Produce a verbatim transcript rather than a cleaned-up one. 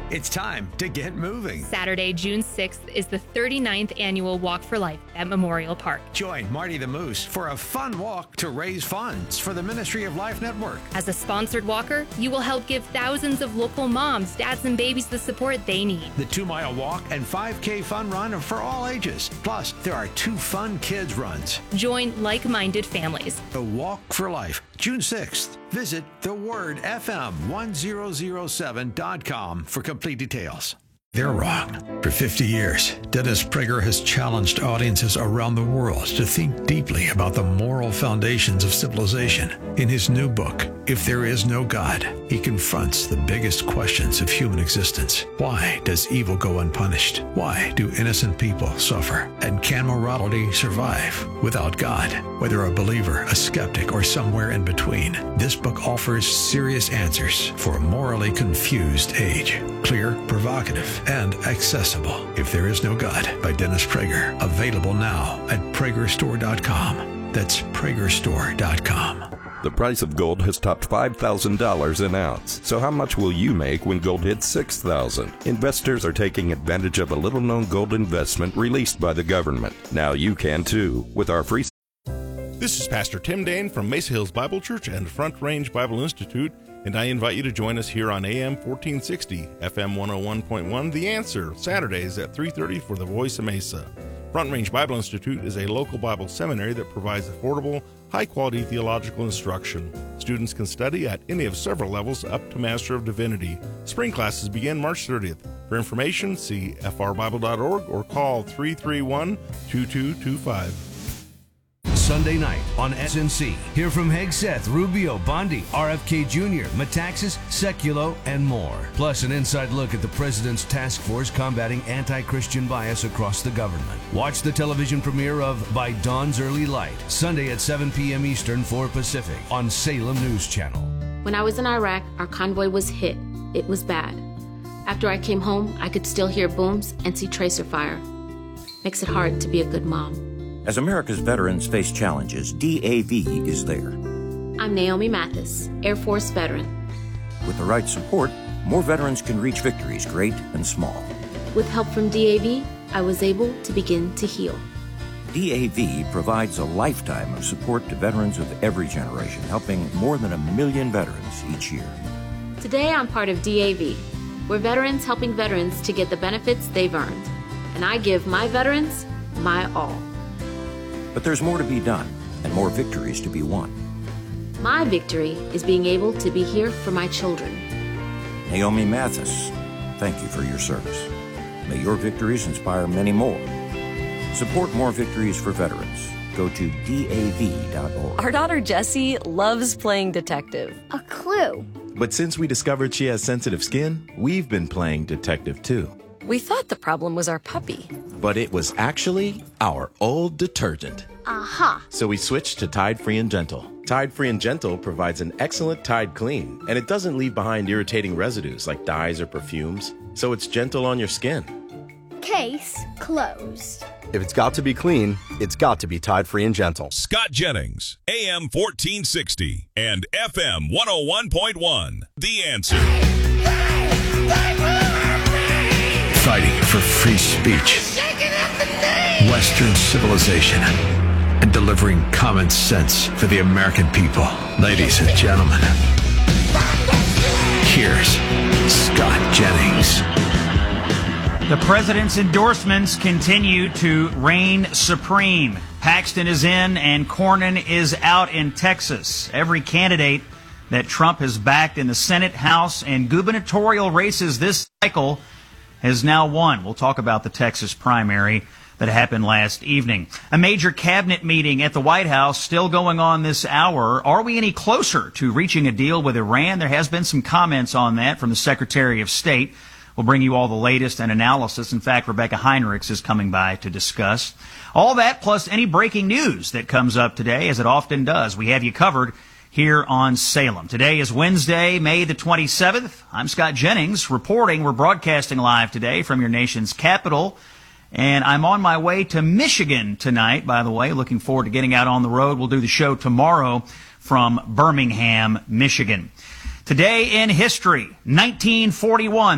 It's time to get moving. Saturday, June sixth is the thirty-ninth annual Walk for Life at Memorial Park. Join Marty the Moose for a fun walk to raise funds for the Ministry of Life Network. As a sponsored walker, you will help give thousands of local moms, dads, and babies the support they need. The two-mile walk and five K fun run are for all ages. Plus, there are two fun kids runs. Join like-minded families. The Walk for Life, June sixth. Visit the word F M one thousand seven dot com for complete details. They're wrong. For fifty years, Dennis Prager has challenged audiences around the world to think deeply about the moral foundations of civilization. In his new book, If There Is No God, he confronts the biggest questions of human existence. Why does evil go unpunished? Why do innocent people suffer? And can morality survive without God? Whether a believer, a skeptic, or somewhere in between, this book offers serious answers for a morally confused age. Clear, provocative, and accessible. If There Is No God by Dennis Prager. Available now at Prager Store dot com. That's Prager Store dot com. The price of gold has topped five thousand dollars an ounce. So how much will you make when gold hits six thousand dollars? Investors are taking advantage of a little-known gold investment released by the government. Now you can too with our free. This is Pastor Tim Dane from Mesa Hills Bible Church and Front Range Bible Institute, and I invite you to join us here on A M fourteen sixty, F M one oh one point one, The Answer, Saturdays at three thirty for the Voice of Mesa. Front Range Bible Institute is a local Bible seminary that provides affordable, high-quality theological instruction. Students can study at any of several levels up to Master of Divinity. Spring classes begin March thirtieth. For information, see f r bible dot org or call three three one, two two two five. Sunday night on S N C. Hear from Hegseth, Rubio, Bondi, R F K Junior, Metaxas, Seculo, and more. Plus an inside look at the President's task force combating anti-Christian bias across the government. Watch the television premiere of By Dawn's Early Light, Sunday at seven p.m. Eastern, four Pacific, on Salem News Channel. When I was in Iraq, our convoy was hit. It was bad. After I came home, I could still hear booms and see tracer fire. Makes it hard to be a good mom. As America's veterans face challenges, D A V is there. I'm Naomi Mathis, Air Force veteran. With the right support, more veterans can reach victories, great and small. With help from D A V, I was able to begin to heal. D A V provides a lifetime of support to veterans of every generation, helping more than a million veterans each year. Today, I'm part of D A V. We're veterans helping veterans to get the benefits they've earned. And I give my veterans my all. But there's more to be done and more victories to be won. My victory is being able to be here for my children. Naomi Mathis, thank you for your service. May your victories inspire many more. Support more victories for veterans. Go to D A V dot org. Our daughter Jessie loves playing detective. A clue. But since we discovered she has sensitive skin, we've been playing detective too. We thought the problem was our puppy. But it was actually our old detergent. Aha. So we switched to Tide Free and Gentle. Tide Free and Gentle provides an excellent Tide clean, and it doesn't leave behind irritating residues like dyes or perfumes, so it's gentle on your skin. Case closed. If it's got to be clean, it's got to be Tide Free and Gentle. Scott Jennings, A M fourteen sixty and F M one oh one point one. The Answer. Fighting for free speech, Western civilization, and delivering common sense for the American people. Ladies and gentlemen, here's Scott Jennings. The president's endorsements continue to reign supreme. Paxton is in and Cornyn is out in Texas. Every candidate that Trump has backed in the Senate, House, and gubernatorial races this cycle has now won. We'll talk about the Texas primary that happened last evening. A major cabinet meeting at the White House still going on this hour. Are we any closer to reaching a deal with Iran? There has been some comments on that from the Secretary of State. We'll bring you all the latest and analysis. In fact, Rebecca Heinrichs is coming by to discuss all that, plus any breaking news that comes up today, as it often does. We have you covered here on Salem. Today is Wednesday, May the twenty-seventh. I'm Scott Jennings reporting. We're broadcasting live today from your nation's capital, and I'm on my way to Michigan tonight, by the way. Looking forward to getting out on the road. We'll do the show tomorrow from Birmingham, Michigan. Today in history, nineteen forty-one.